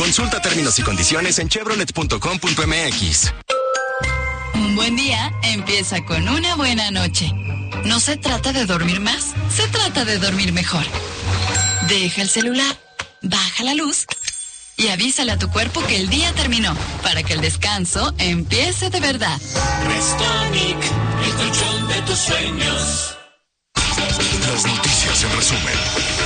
Consulta términos y condiciones en chevrolet.com.mx. Un buen día empieza con una buena noche. No se trata de dormir más, se trata de dormir mejor. Deja el celular, baja la luz y avísale a tu cuerpo que el día terminó, para que el descanso empiece de verdad. Restonic, el colchón de tus sueños. Las noticias en resumen.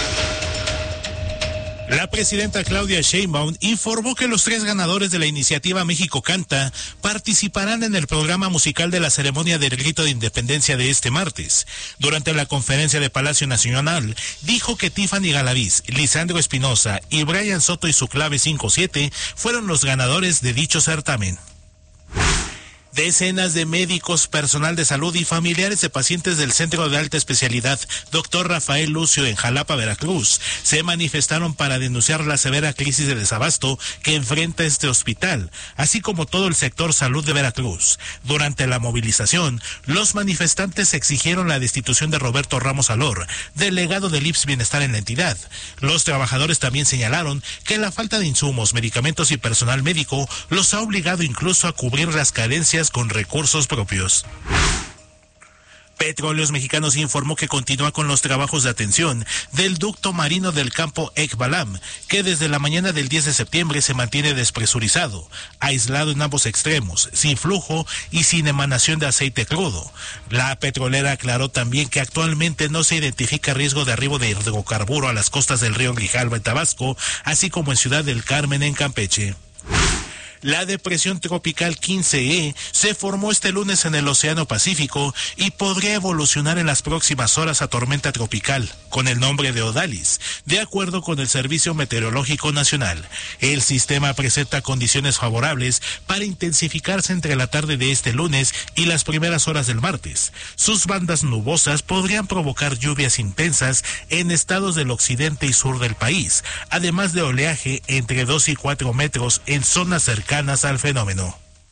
La presidenta Claudia Sheinbaum informó que los 3 ganadores de la iniciativa México Canta participarán en el programa musical de la ceremonia del grito de independencia de este martes. Durante la conferencia de Palacio Nacional, dijo que Tiffany Galaviz, Lisandro Espinosa y Brian Soto y su clave 57 fueron los ganadores de dicho certamen. Decenas de médicos, personal de salud y familiares de pacientes del Centro de Alta Especialidad Dr. Rafael Lucio en Jalapa, Veracruz, se manifestaron para denunciar la severa crisis de desabasto que enfrenta este hospital, así como todo el sector salud de Veracruz. Durante la movilización, los manifestantes exigieron la destitución de Roberto Ramos Alor, delegado del IMSS Bienestar en la entidad. Los trabajadores también señalaron que la falta de insumos, medicamentos y personal médico los ha obligado incluso a cubrir las carencias con recursos propios. Petróleos Mexicanos informó que continúa con los trabajos de atención del ducto marino del campo Ekbalam, que desde la mañana del 10 de septiembre se mantiene despresurizado, aislado en ambos extremos, sin flujo y sin emanación de aceite crudo. La petrolera aclaró también que actualmente no se identifica riesgo de arribo de hidrocarburo a las costas del río Grijalva en Tabasco, así como en Ciudad del Carmen en Campeche. La depresión tropical 15E se formó este lunes en el Océano Pacífico y podría evolucionar en las próximas horas a tormenta tropical, con el nombre de Odalis, de acuerdo con el Servicio Meteorológico Nacional. El sistema presenta condiciones favorables para intensificarse entre la tarde de este lunes y las primeras horas del martes. Sus bandas nubosas podrían provocar lluvias intensas en estados del occidente y sur del país, además de oleaje entre 2 y 4 metros en zonas cercanas al fenómeno.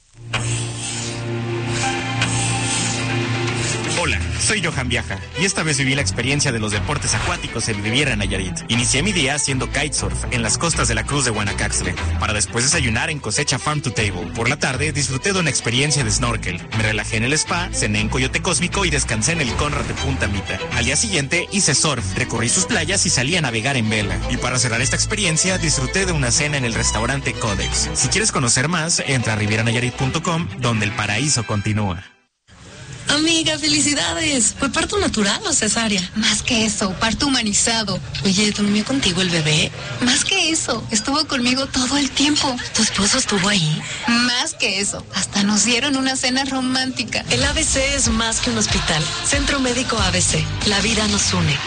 Hola, soy Johan Viaja y esta vez viví la experiencia de los deportes acuáticos en Riviera Nayarit. Inicié mi día haciendo kitesurf en las costas de la Cruz de Guanacaxtle, para después desayunar en Cosecha Farm to Table. Por la tarde disfruté de una experiencia de snorkel. Me relajé en el spa, cené en Coyote Cósmico y descansé en el Conrad de Punta Mita. Al día siguiente hice surf, recorrí sus playas y salí a navegar en vela. Y para cerrar esta experiencia disfruté de una cena en el restaurante Codex. Si quieres conocer más, entra a rivieranayarit.com, donde el paraíso continúa. Amiga, felicidades. ¿Fue parto natural o cesárea? Más que eso, parto humanizado. Oye, ¿durmió contigo el bebé? Más que eso, estuvo conmigo todo el tiempo. ¿Tu esposo estuvo ahí? Más que eso, hasta nos dieron una cena romántica. El ABC es más que un hospital. Centro Médico ABC. La vida nos une.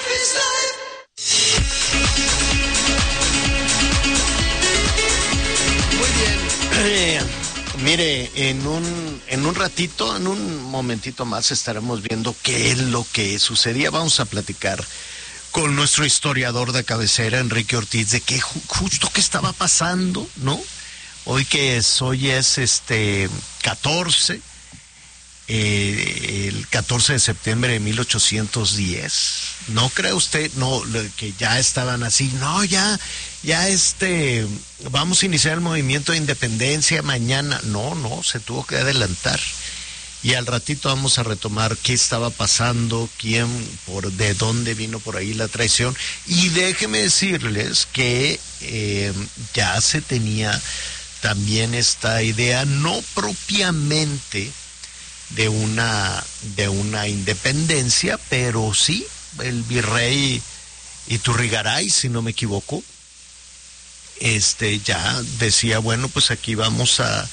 Muy bien. Mire, en un ratito, en un momentito más estaremos viendo qué es lo que sucedía. Vamos a platicar con nuestro historiador de cabecera, Enrique Ortiz, de qué justo qué estaba pasando, ¿no? Hoy es 14, el 14 de septiembre de 1810. ¿No cree usted que ya estaban así? No, ya vamos a iniciar el movimiento de independencia mañana. No, se tuvo que adelantar. Y al ratito vamos a retomar qué estaba pasando, de dónde vino por ahí la traición. Y déjeme decirles que ya se tenía también esta idea, no propiamente de una independencia, pero sí el virrey Iturrigaray, si no me equivoco, ya decía, bueno, pues aquí vamos a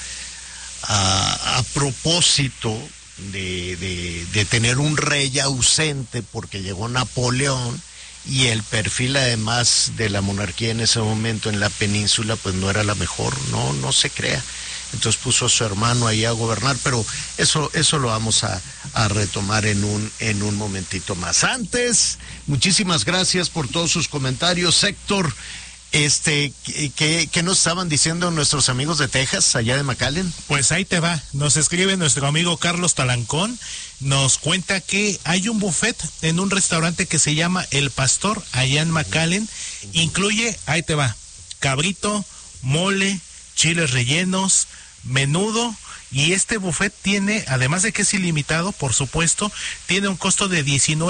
propósito de tener un rey ausente porque llegó Napoleón, y el perfil además de la monarquía en ese momento en la península pues no era la mejor, no se crea. Entonces puso a su hermano ahí a gobernar, pero eso lo vamos a retomar en un momentito más. Antes, muchísimas gracias por todos sus comentarios, Héctor. ¿Qué nos estaban diciendo nuestros amigos de Texas, allá de McAllen? Pues ahí te va, nos escribe nuestro amigo Carlos Talancón, nos cuenta que hay un buffet en un restaurante que se llama El Pastor, allá en McAllen, incluye, ahí te va, cabrito, mole, chiles rellenos, menudo. Y este buffet tiene, además de que es ilimitado, por supuesto, tiene un costo de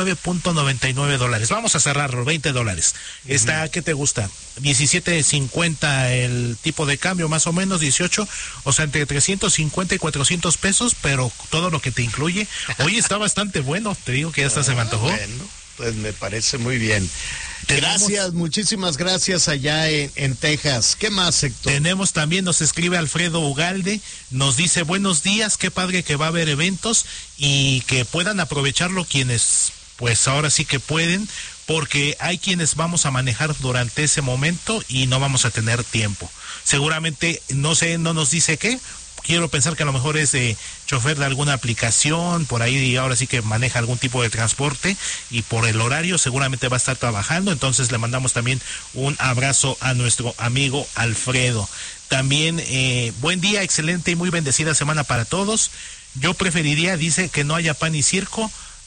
$19.99. Vamos a cerrarlo, $20. Está, ¿qué te gusta? 17.50 el tipo de cambio, más o menos, 18, o sea, entre 350 y 400 pesos, pero todo lo que te incluye. Oye, está bastante bueno, te digo que ya hasta se me antojó. Bueno, pues me parece muy bien. Gracias, muchísimas gracias allá en Texas. ¿Qué más, Héctor? Tenemos también, nos escribe Alfredo Ugalde, nos dice, buenos días, qué padre que va a haber eventos y que puedan aprovecharlo quienes, pues ahora sí que pueden, porque hay quienes vamos a manejar durante ese momento y no vamos a tener tiempo. Seguramente, no sé, no nos dice qué. Quiero pensar que a lo mejor es de chofer de alguna aplicación, por ahí y ahora sí que maneja algún tipo de transporte y por el horario seguramente va a estar trabajando, entonces le mandamos también un abrazo a nuestro amigo Alfredo. También, buen día, excelente y muy bendecida semana para todos. Yo preferiría, dice, que no haya pan y circo,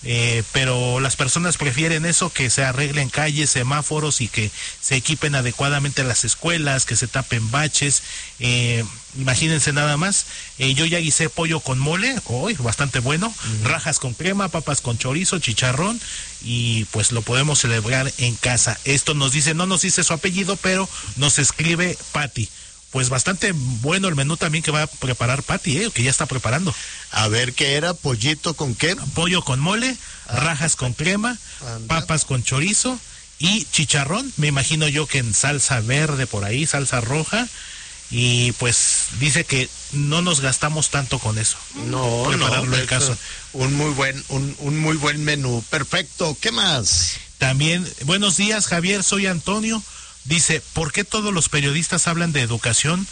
pero las personas prefieren eso, que se arreglen calles, semáforos y que se equipen adecuadamente las escuelas, que se tapen baches. Imagínense nada más, yo ya guisé pollo con mole, hoy bastante bueno, rajas con crema, papas con chorizo, chicharrón, y pues lo podemos celebrar en casa. Esto nos dice, no nos dice su apellido, pero nos escribe Patti. Pues bastante bueno el menú también que va a preparar Patti, que ya está preparando. A ver, ¿qué era? ¿Pollito con qué? Pollo con mole, rajas con crema, papas con chorizo y chicharrón. Me imagino yo que en salsa verde por ahí, salsa roja. Y pues dice que no nos gastamos tanto con eso. No, el caso. Un muy buen menú. Perfecto. ¿Qué más? También, buenos días, Javier, soy Antonio. Dice, ¿por qué todos los periodistas hablan de educación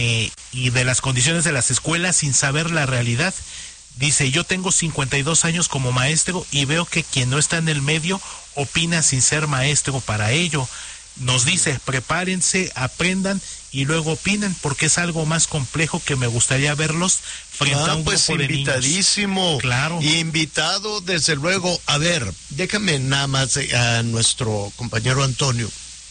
y de las condiciones de las escuelas sin saber la realidad? Dice, yo tengo 52 años como maestro y veo que quien no está en el medio opina sin ser maestro para ello. Nos dice, prepárense, aprendan y luego opinen, porque es algo más complejo que me gustaría verlos frente a un grupo de niños. Invitadísimo. Claro. Invitado, desde luego. A ver, déjame nada más a nuestro compañero Antonio.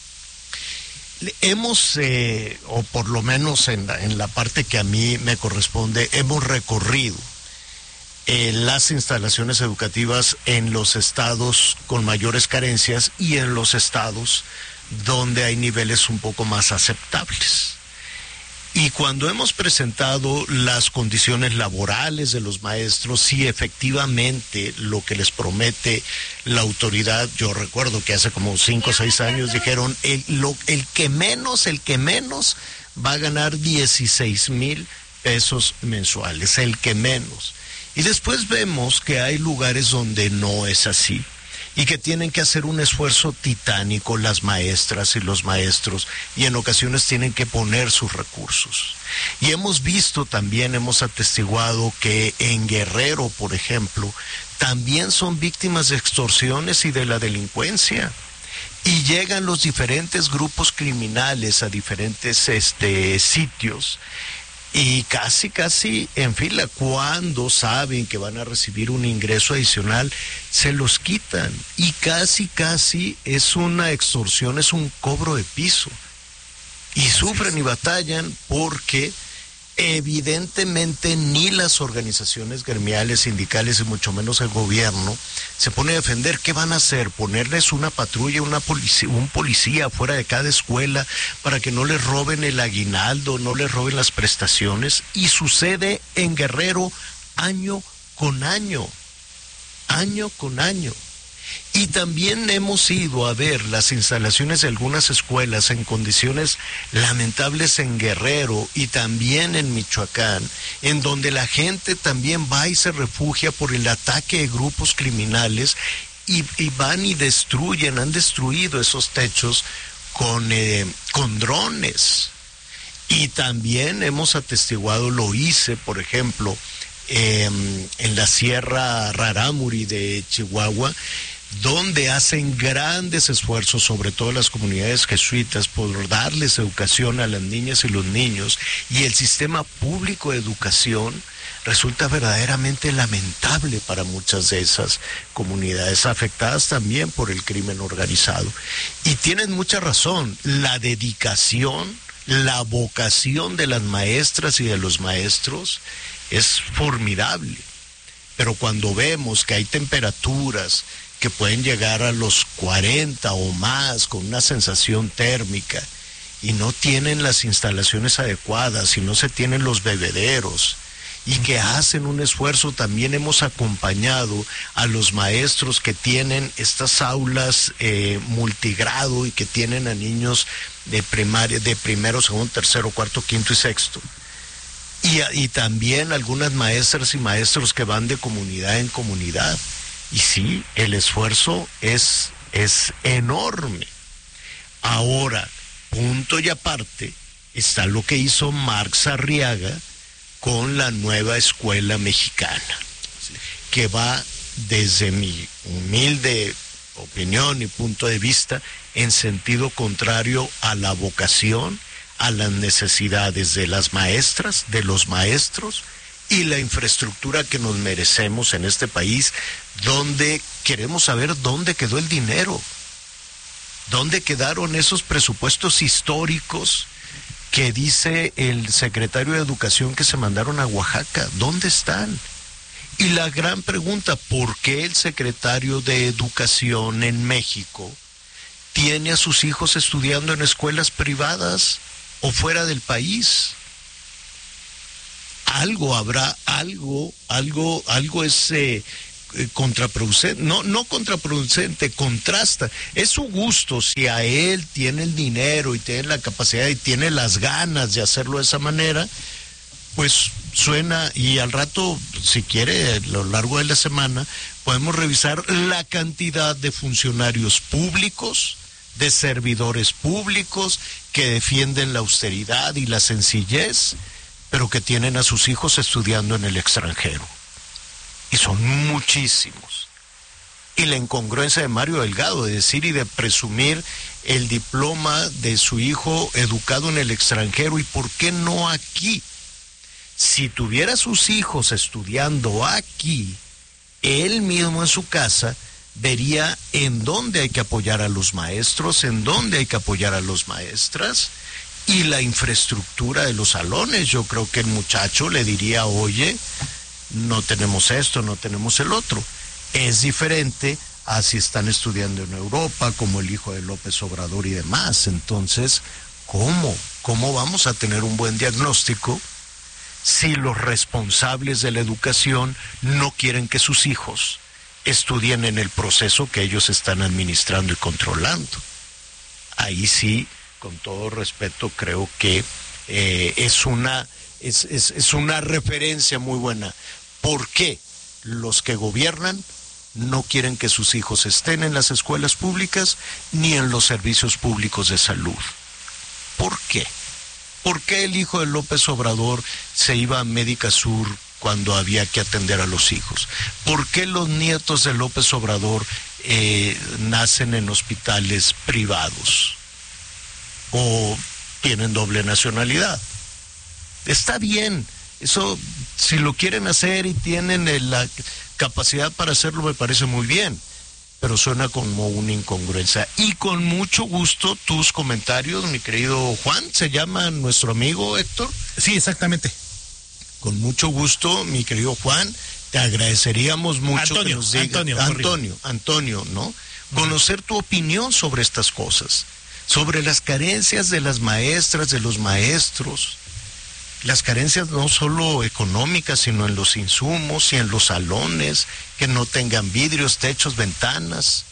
Hemos, o por lo menos en la parte que a mí me corresponde, hemos recorrido las instalaciones educativas en los estados con mayores carencias y en los estados donde hay niveles un poco más aceptables. Y cuando hemos presentado las condiciones laborales de los maestros, sí, efectivamente, lo que les promete la autoridad, yo recuerdo que hace como 5 o 6 años dijeron, el que menos va a ganar 16,000 pesos mensuales, el que menos. Y después vemos que hay lugares donde no es así y que tienen que hacer un esfuerzo titánico las maestras y los maestros, y en ocasiones tienen que poner sus recursos. Y hemos visto también, hemos atestiguado que en Guerrero, por ejemplo, también son víctimas de extorsiones y de la delincuencia. Y llegan los diferentes grupos criminales a diferentes sitios. Y casi en fila, cuando saben que van a recibir un ingreso adicional, se los quitan. Y casi es una extorsión, es un cobro de piso. Y sufren y batallan porque evidentemente ni las organizaciones gremiales, sindicales y mucho menos el gobierno se pone a defender. ¿Qué van a hacer? ¿Ponerles una patrulla, un policía fuera de cada escuela para que no les roben el aguinaldo, no les roben las prestaciones? Y sucede en Guerrero año con año. Y también hemos ido a ver las instalaciones de algunas escuelas en condiciones lamentables en Guerrero y también en Michoacán, en donde la gente también va y se refugia por el ataque de grupos criminales y van y han destruido esos techos con drones. Y también hemos atestiguado, lo hice, por ejemplo, en la Sierra Rarámuri de Chihuahua, donde hacen grandes esfuerzos, sobre todo las comunidades jesuitas, por darles educación a las niñas y los niños, y el sistema público de educación resulta verdaderamente lamentable para muchas de esas comunidades, afectadas también por el crimen organizado. Y tienen mucha razón, la dedicación La vocación de las maestras y de los maestros es formidable, pero cuando vemos que hay temperaturas que pueden llegar a los 40 o más con una sensación térmica y no tienen las instalaciones adecuadas y no se tienen los bebederos y que hacen un esfuerzo, también hemos acompañado a los maestros que tienen estas aulas multigrado y que tienen a niños de primaria, de primero, segundo, tercero, cuarto, quinto y sexto. Y también algunas maestras y maestros que van de comunidad en comunidad. Y sí, el esfuerzo es enorme. Ahora, punto y aparte, está lo que hizo Marx Arriaga con la nueva escuela mexicana, que va, desde mi humilde opinión y punto de vista, en sentido contrario a la vocación, a las necesidades de las maestras, de los maestros y la infraestructura que nos merecemos en este país, donde queremos saber dónde quedó el dinero, dónde quedaron esos presupuestos históricos que dice el secretario de Educación que se mandaron a Oaxaca. ¿Dónde están? Y la gran pregunta, ¿por qué el secretario de Educación en México tiene a sus hijos estudiando en escuelas privadas o fuera del país? Algo habrá, algo es contraproducente, no contraproducente, contrasta. Es su gusto, si a él tiene el dinero y tiene la capacidad y tiene las ganas de hacerlo de esa manera, pues suena. Y al rato, si quiere, a lo largo de la semana, podemos revisar la cantidad de funcionarios públicos, de servidores públicos que defienden la austeridad y la sencillez, pero que tienen a sus hijos estudiando en el extranjero. Y son muchísimos. Y la incongruencia de Mario Delgado de decir y de presumir el diploma de su hijo educado en el extranjero, ¿y por qué no aquí? Si tuviera sus hijos estudiando aquí, él mismo en su casa vería en dónde hay que apoyar a los maestros, en dónde hay que apoyar a las maestras, y la infraestructura de los salones. Yo creo que el muchacho le diría, oye, no tenemos esto, no tenemos el otro. Es diferente a si están estudiando en Europa, como el hijo de López Obrador y demás. Entonces, ¿cómo vamos a tener un buen diagnóstico si los responsables de la educación no quieren que sus hijos estudien en el proceso que ellos están administrando y controlando? Ahí sí, con todo respeto, creo que es una referencia muy buena. ¿Por qué los que gobiernan no quieren que sus hijos estén en las escuelas públicas ni en los servicios públicos de salud? ¿Por qué? ¿Por qué el hijo de López Obrador se iba a Médica Sur cuando había que atender a los hijos? ¿Por qué los nietos de López Obrador nacen en hospitales privados o tienen doble nacionalidad? Está bien, eso, si lo quieren hacer y tienen la capacidad para hacerlo, me parece muy bien, pero suena como una incongruencia. Y con mucho gusto tus comentarios, mi querido Juan. ¿Se llama nuestro amigo Héctor? Sí, exactamente. Con mucho gusto, mi querido Juan, te agradeceríamos mucho que nos digas, Antonio, ¿no? Conocer tu opinión sobre estas cosas, sobre las carencias de las maestras, de los maestros, las carencias no solo económicas, sino en los insumos y en los salones, que no tengan vidrios, techos, ventanas.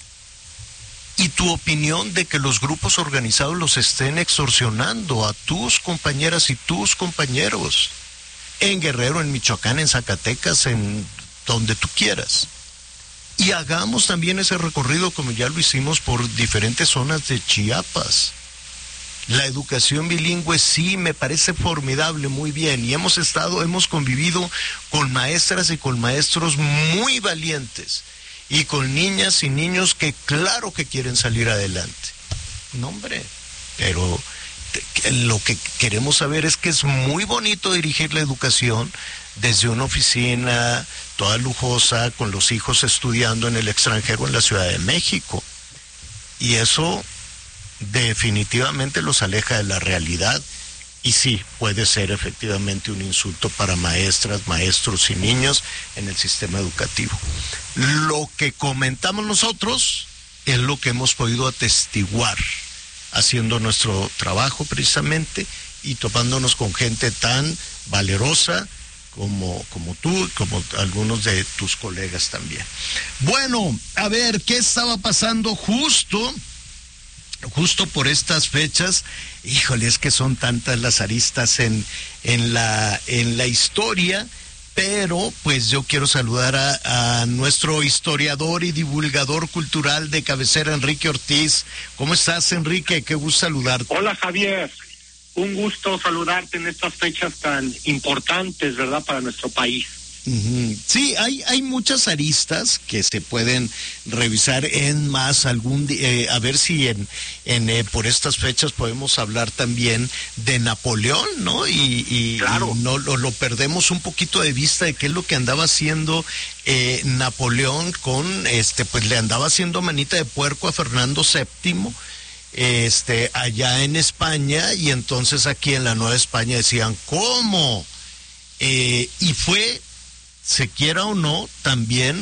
Y tu opinión de que los grupos organizados los estén extorsionando a tus compañeras y tus compañeros, en Guerrero, en Michoacán, en Zacatecas, en donde tú quieras. Y hagamos también ese recorrido, como ya lo hicimos, por diferentes zonas de Chiapas. La educación bilingüe sí me parece formidable, muy bien, y hemos convivido con maestras y con maestros muy valientes, y con niñas y niños que claro que quieren salir adelante. No, hombre, pero lo que queremos saber es que es muy bonito dirigir la educación desde una oficina toda lujosa, con los hijos estudiando en el extranjero, en la Ciudad de México, y eso definitivamente los aleja de la realidad Y sí, puede ser efectivamente un insulto para maestras, maestros y niños en el sistema educativo. Lo que comentamos nosotros es lo que hemos podido atestiguar haciendo nuestro trabajo precisamente y topándonos con gente tan valerosa como tú, como algunos de tus colegas también. Bueno, a ver, ¿qué estaba pasando justo por estas fechas? Híjole, es que son tantas las aristas en la historia, pero pues yo quiero saludar a nuestro historiador y divulgador cultural de cabecera, Enrique Ortiz. ¿Cómo estás, Enrique? Qué gusto saludarte. Hola, Javier. Un gusto saludarte en estas fechas tan importantes, ¿verdad?, para nuestro país. Sí, hay muchas aristas que se pueden revisar en más algún día, a ver si por estas fechas podemos hablar también de Napoleón, ¿no? Claro. Y no lo perdemos un poquito de vista de qué es lo que andaba haciendo Napoleón con pues le andaba haciendo manita de puerco a Fernando VII. Allá en España, y entonces aquí en la Nueva España decían, ¿cómo? Y fue, se quiera o no, también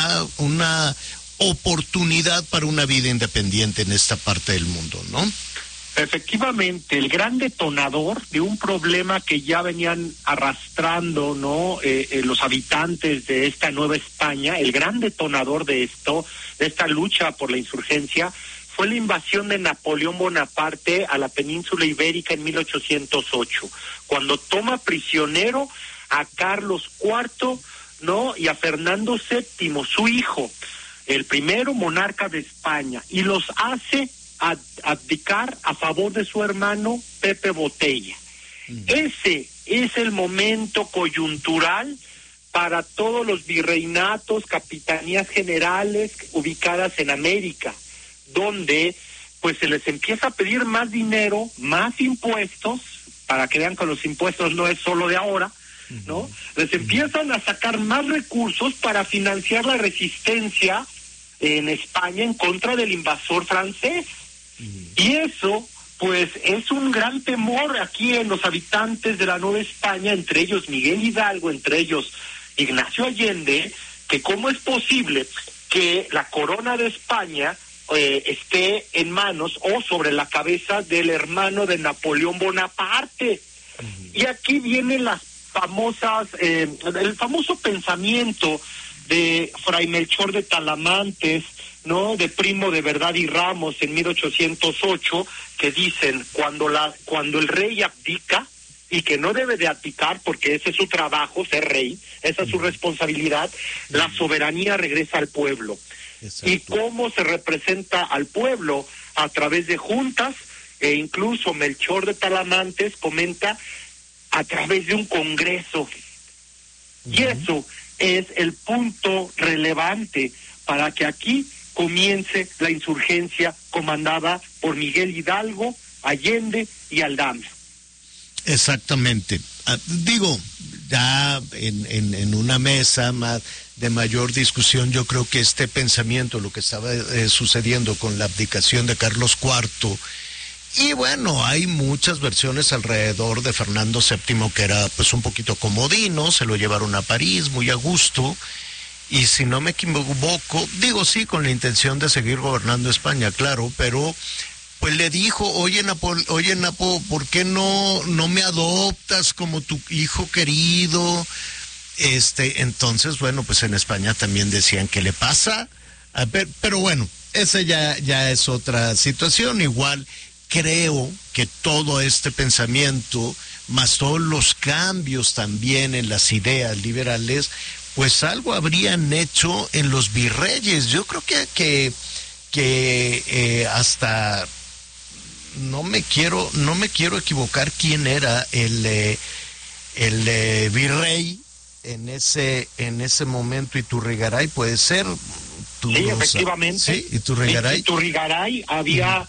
una oportunidad para una vida independiente en esta parte del mundo, ¿no? Efectivamente, el gran detonador de un problema que ya venían arrastrando, ¿no? Los habitantes de esta Nueva España, el gran detonador de esto, de esta lucha por la insurgencia, fue la invasión de Napoleón Bonaparte a la península ibérica en 1808, cuando toma prisionero a Carlos IV, ¿no? Y a Fernando VII, su hijo, el primero monarca de España, y los hace abdicar a favor de su hermano Pepe Botella. Ese es el momento coyuntural para todos los virreinatos, capitanías generales ubicadas en América, donde pues se les empieza a pedir más dinero, más impuestos, para que vean que los impuestos no es solo de ahora, ¿no? Les empiezan a sacar más recursos para financiar la resistencia en España en contra del invasor francés. Y eso, pues, es un gran temor aquí en los habitantes de la Nueva España, entre ellos Miguel Hidalgo, entre ellos Ignacio Allende, que cómo es posible que la corona de España esté en manos o sobre la cabeza del hermano de Napoleón Bonaparte. Y aquí vienen las famosas, el famoso pensamiento de Fray Melchor de Talamantes, ¿no? De Primo de Verdad y Ramos en 1808, que dicen, cuando el rey abdica, y que no debe de abdicar porque ese es su trabajo, ser rey, esa es su responsabilidad, la soberanía regresa al pueblo. Exacto. Y cómo se representa al pueblo a través de juntas, e incluso Melchor de Talamantes comenta a través de un congreso. Y eso es el punto relevante para que aquí comience la insurgencia comandada por Miguel Hidalgo, Allende y Aldama. Exactamente. Digo, ya en una mesa más de mayor discusión, yo creo que este pensamiento, lo que estaba sucediendo con la abdicación de Carlos IV, y bueno, hay muchas versiones alrededor de Fernando VII que era pues un poquito comodino, se lo llevaron a París muy a gusto, y si no me equivoco, digo sí, con la intención de seguir gobernando España, claro, pero pues le dijo, oye Napo, ¿por qué no me adoptas como tu hijo querido? Entonces, bueno, pues en España también decían, ¿qué le pasa? Pero bueno, esa ya es otra situación. Igual creo que todo este pensamiento, más todos los cambios también en las ideas liberales, pues algo habrían hecho en los virreyes. Yo creo que hasta no me quiero equivocar quién era el virrey en ese momento. Iturrigaray puede ser. Sí, efectivamente. Sí, Iturrigaray. Iturrigaray había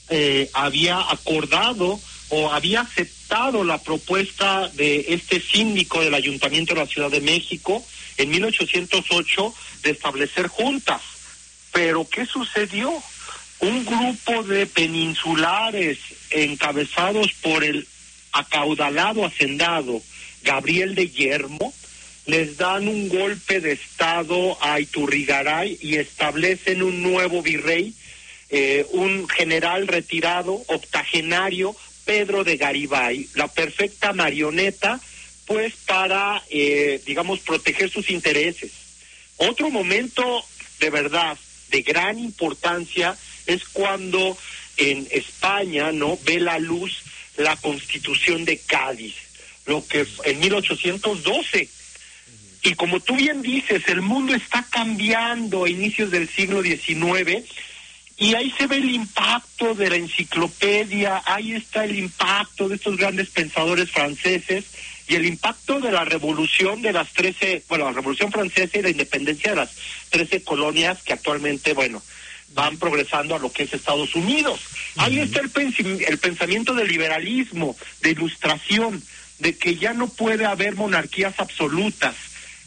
acordado o había aceptado la propuesta de este síndico del Ayuntamiento de la Ciudad de México en 1808 de establecer juntas. Pero ¿qué sucedió? Un grupo de peninsulares encabezados por el acaudalado hacendado Gabriel de Yermo, les dan un golpe de estado a Iturrigaray y establecen un nuevo virrey, un general retirado, octogenario, Pedro de Garibay, la perfecta marioneta, pues para, digamos, proteger sus intereses. Otro momento de verdad de gran importancia es cuando en España, ¿no?, ve la luz la Constitución de Cádiz, lo que en 1812. Y como tú bien dices, el mundo está cambiando a inicios del siglo XIX, y ahí se ve el impacto de la enciclopedia, ahí está el impacto de estos grandes pensadores franceses, y el impacto de la revolución de las 13, la Revolución Francesa y la independencia de las 13 colonias que actualmente, van progresando a lo que es Estados Unidos. Ahí está el pensamiento del liberalismo, de ilustración, de que ya no puede haber monarquías absolutas,